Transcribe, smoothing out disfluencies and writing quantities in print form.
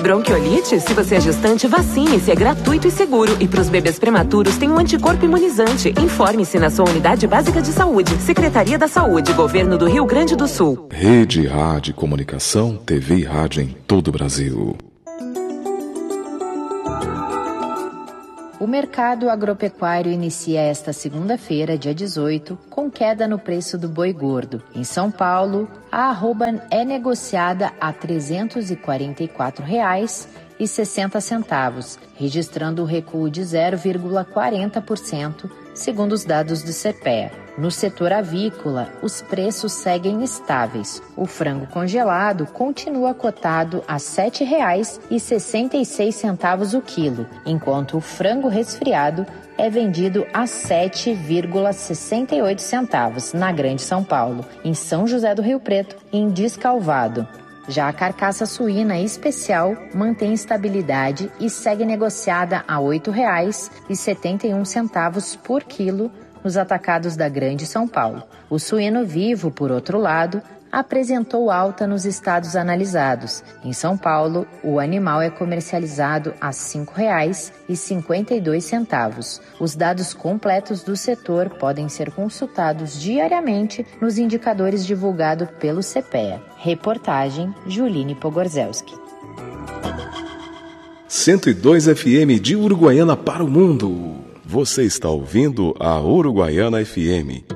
Bronquiolite? Se você é gestante, vacine-se, é gratuito e seguro. E para os bebês prematuros tem um anticorpo imunizante. Informe-se na sua unidade básica de saúde. Secretaria da Saúde, Governo do Rio Grande do Sul. Rede Rádio Comunicação, TV e rádio em todo o Brasil. O mercado agropecuário inicia esta segunda-feira, dia 18, com queda no preço do boi gordo. Em São Paulo, a arroba é negociada a R$ 344,60, registrando o recuo de 0,40%, segundo os dados do CPEA. No setor avícola, os preços seguem estáveis. O frango congelado continua cotado a R$ 7,66 o quilo, enquanto o frango resfriado é vendido a R$ 7,68 na Grande São Paulo, em São José do Rio Preto e em Descalvado. Já a carcaça suína especial mantém estabilidade e segue negociada a R$ 8,71 por quilo nos atacados da Grande São Paulo. O suíno vivo, por outro lado, apresentou alta nos estados analisados. Em São Paulo, o animal é comercializado a R$ 5,52. Os dados completos do setor podem ser consultados diariamente nos indicadores divulgados pelo CPEA. Reportagem Juline Pogorzelski. 102 FM de Uruguaiana para o mundo. Você está ouvindo a Uruguaiana FM.